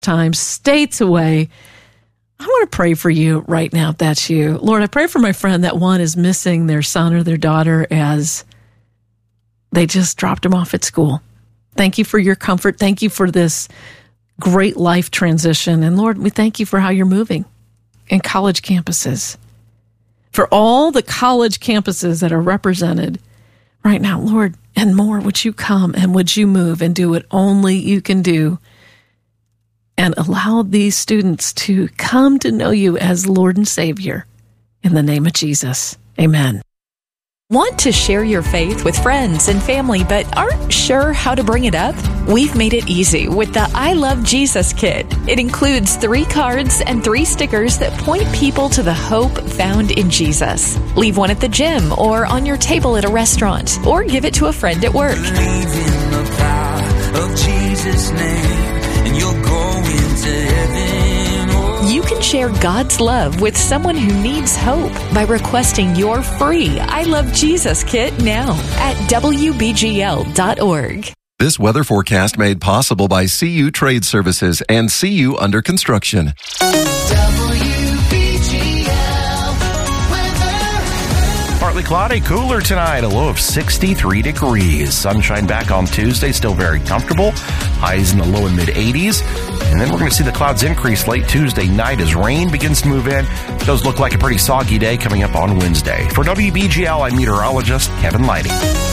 times, states away. I want to pray for you right now if that's you. Lord, I pray for my friend that one is missing their son or their daughter as they just dropped them off at school. Thank you for your comfort. Thank you for this great life transition. And Lord, we thank you for how you're moving in college campuses. For all the college campuses that are represented right now, Lord, and more, would you come and would you move and do what only you can do and allow these students to come to know you as Lord and Savior. In the name of Jesus, amen. Want to share your faith with friends and family but aren't sure how to bring it up? We've made it easy with the I Love Jesus Kit. It includes 3 cards and 3 stickers that point people to the hope found in Jesus. Leave one at the gym or on your table at a restaurant, or give it to a friend at work. Believe in the power of Jesus' name, and you'll go into heaven. You can share God's love with someone who needs hope by requesting your free I Love Jesus Kit now at WBGL.org. This weather forecast made possible by CU Trade Services and CU Under Construction. Partly cloudy, cooler tonight, a low of 63 degrees. Sunshine back on Tuesday, still very comfortable. Highs in the low and mid 80s. And then we're going to see the clouds increase late Tuesday night as rain begins to move in. It does look like a pretty soggy day coming up on Wednesday. For WBGL, I'm meteorologist Kevin Lighty.